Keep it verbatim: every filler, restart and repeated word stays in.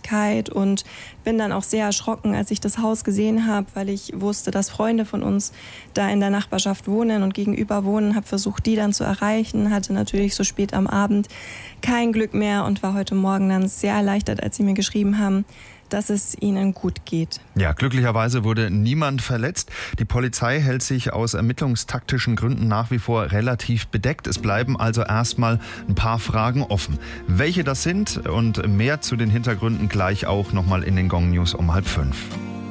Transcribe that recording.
Öffentlichkeit und bin dann auch sehr erschrocken, als ich das Haus gesehen habe, weil ich wusste, dass Freunde von uns da in der Nachbarschaft wohnen und gegenüber wohnen, habe versucht, die dann zu erreichen, hatte natürlich so spät am Abend kein Glück mehr und war heute Morgen dann sehr erleichtert, als sie mir geschrieben haben, dass es ihnen gut geht. Ja, glücklicherweise wurde niemand verletzt. Die Polizei hält sich aus ermittlungstaktischen Gründen nach wie vor relativ bedeckt. Es bleiben also erstmal ein paar Fragen offen. Welche das sind und mehr zu den Hintergründen gleich auch nochmal in den Gong News um halb fünf.